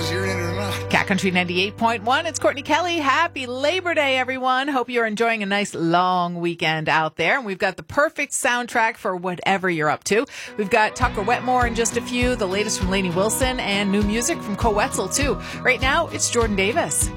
knows you're in it or not. Cat Country 98.1. It's Courtney Kelly. Happy Labor Day, everyone. Hope you're enjoying a nice long weekend out there. And we've got the perfect soundtrack for whatever you're up to. We've got Tucker Wetmore in just a few, the latest from Lainey Wilson, and new music from Co Wetzel, too. Right now, it's Jordan Davis.